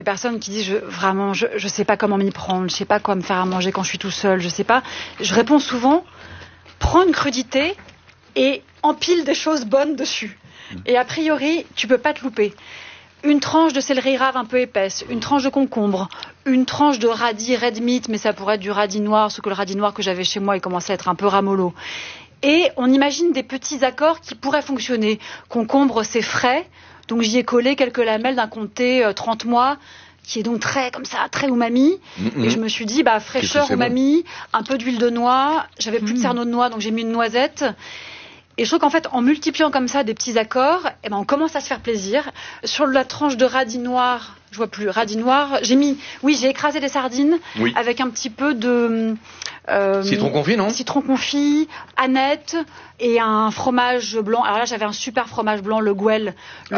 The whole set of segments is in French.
Les personnes qui disent vraiment, je sais pas comment m'y prendre, je sais pas quoi me faire à manger quand je suis tout seul, je sais pas. Je réponds souvent, prends une crudité et empile des choses bonnes dessus. Et a priori, tu peux pas te louper. Une tranche de céleri rave un peu épaisse, une tranche de concombre, une tranche de radis red meat, mais ça pourrait être du radis noir, sauf que le radis noir que j'avais chez moi, il commençait à être un peu ramollo. Et on imagine des petits accords qui pourraient fonctionner. Concombre, c'est frais. Donc j'y ai collé quelques lamelles d'un comté 30 mois, qui est donc très comme ça, très umami. Et je me suis dit, fraîcheur, umami, un peu d'huile de noix. J'avais plus de cerneau de noix, donc j'ai mis une noisette. Et je trouve qu'en fait, en multipliant comme ça des petits accords, on commence à se faire plaisir. Sur la tranche de radis noir, je vois plus, radis noir, j'ai écrasé des sardines avec un petit peu de... citron confit, non ? Citron confit, aneth et un fromage blanc. Alors là, j'avais un super fromage blanc, le Gouel.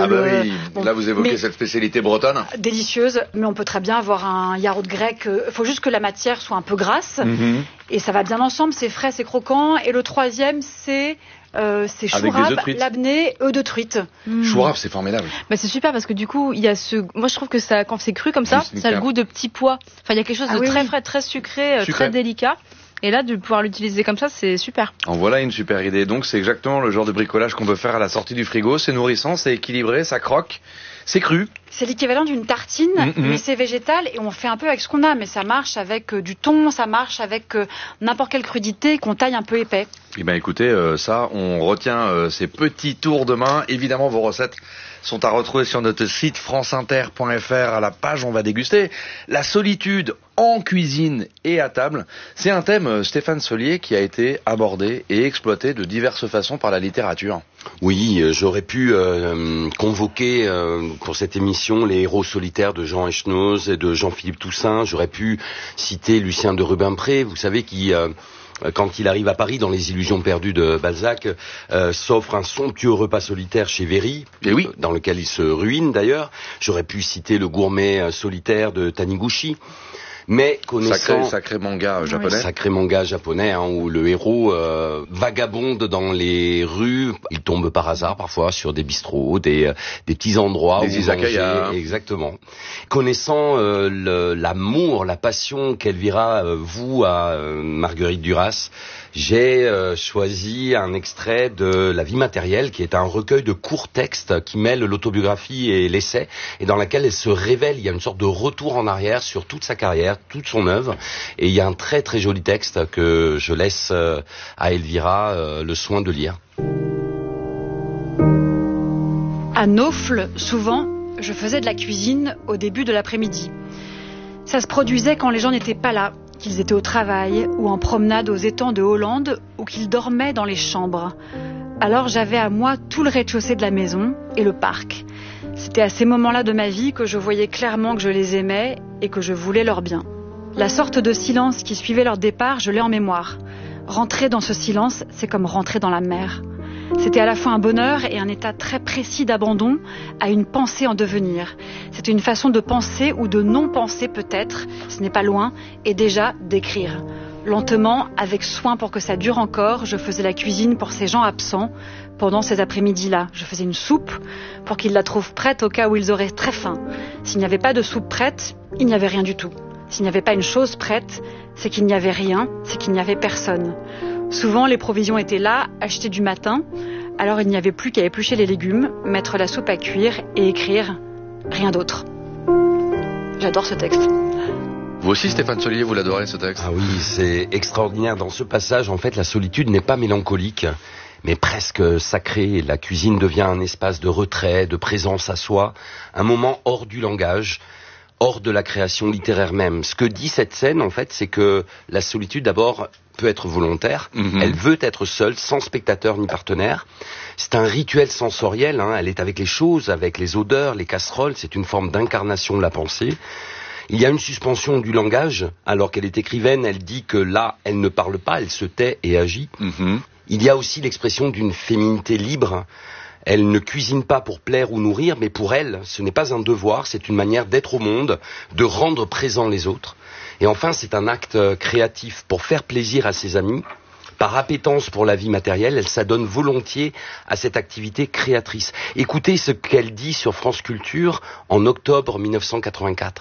Là, vous évoquez cette spécialité bretonne. Délicieuse, mais on peut très bien avoir un yaourt grec. Il faut juste que la matière soit un peu grasse. Et ça va bien ensemble, c'est frais, c'est croquant. Et le troisième, c'est chou rave, labné, œufs de truite. Chou rave, c'est formidable. C'est super parce que du coup, il y a moi je trouve que ça, quand c'est cru comme ça a le goût de petits pois. Enfin, il y a quelque chose de très frais, très sucré, très délicat. Et là, de pouvoir l'utiliser comme ça, c'est super. En voilà une super idée. Donc, c'est exactement le genre de bricolage qu'on peut faire à la sortie du frigo. C'est nourrissant, c'est équilibré, ça croque, c'est cru. C'est l'équivalent d'une tartine, mais c'est végétal et on fait un peu avec ce qu'on a. Mais ça marche avec du thon, ça marche avec n'importe quelle crudité qu'on taille un peu épais. Eh bien, écoutez, ça, on retient ces petits tours de main. Évidemment, vos recettes sont à retrouver sur notre site franceinter.fr à la page On va déguster. La solitude en cuisine et à table, c'est un thème, Stéphane Solier, qui a été abordé et exploité de diverses façons par la littérature. Oui, j'aurais pu convoquer pour cette émission les héros solitaires de Jean Echenoz et de Jean-Philippe Toussaint. J'aurais pu citer Lucien de Rubempré, vous savez, qui... quand il arrive à Paris, dans Les Illusions perdues de Balzac, s'offre un somptueux repas solitaire chez Véry, dans lequel il se ruine d'ailleurs. J'aurais pu citer Le gourmet solitaire de Taniguchi. Mais connaissant... Sacré manga japonais. Sacré manga japonais, où le héros vagabonde dans les rues. Il tombe par hasard parfois sur des bistrots, des petits endroits des izakaya. Exactement. Connaissant l'amour, la passion qu'Elvira voue à Marguerite Duras, j'ai choisi un extrait de La vie matérielle, qui est un recueil de courts textes qui mêle l'autobiographie et l'essai, et dans laquelle elle se révèle. Il y a une sorte de retour en arrière sur toute sa carrière, toute son œuvre, et il y a un très très joli texte que je laisse à Elvira le soin de lire. À Naufle, souvent, je faisais de la cuisine au début de l'après-midi. Ça se produisait quand les gens n'étaient pas là, qu'ils étaient au travail ou en promenade aux étangs de Hollande ou qu'ils dormaient dans les chambres. Alors j'avais à moi tout le rez-de-chaussée de la maison et le parc. C'était à ces moments-là de ma vie que je voyais clairement que je les aimais et que je voulais leur bien. La sorte de silence qui suivait leur départ, je l'ai en mémoire. Rentrer dans ce silence, c'est comme rentrer dans la mer. C'était à la fois un bonheur et un état très précis d'abandon à une pensée en devenir. C'était une façon de penser ou de non-penser peut-être, ce n'est pas loin, et déjà d'écrire. Lentement, avec soin pour que ça dure encore, je faisais la cuisine pour ces gens absents pendant ces après-midi-là. Je faisais une soupe pour qu'ils la trouvent prête au cas où ils auraient très faim. S'il n'y avait pas de soupe prête, il n'y avait rien du tout. S'il n'y avait pas une chose prête, c'est qu'il n'y avait rien, c'est qu'il n'y avait personne. Souvent, les provisions étaient là, achetées du matin, alors il n'y avait plus qu'à éplucher les légumes, mettre la soupe à cuire et écrire. Rien d'autre. J'adore ce texte. Vous aussi, Stéphane Solier, vous l'adorez, ce texte ? Ah oui, c'est extraordinaire. Dans ce passage, en fait, la solitude n'est pas mélancolique, mais presque sacrée. La cuisine devient un espace de retrait, de présence à soi, un moment hors du langage, hors de la création littéraire même. Ce que dit cette scène, en fait, c'est que la solitude, d'abord, peut être volontaire. Elle veut être seule, sans spectateur ni partenaire. C'est un rituel sensoriel. Elle est avec les choses, avec les odeurs, les casseroles. C'est une forme d'incarnation de la pensée. Il y a une suspension du langage. Alors qu'elle est écrivaine, elle dit que là, elle ne parle pas, elle se tait et agit. Il y a aussi l'expression d'une féminité libre. Elle ne cuisine pas pour plaire ou nourrir, mais pour elle, ce n'est pas un devoir, c'est une manière d'être au monde, de rendre présents les autres. Et enfin, c'est un acte créatif pour faire plaisir à ses amis. Par appétence pour la vie matérielle, elle s'adonne volontiers à cette activité créatrice. Écoutez ce qu'elle dit sur France Culture en octobre 1984.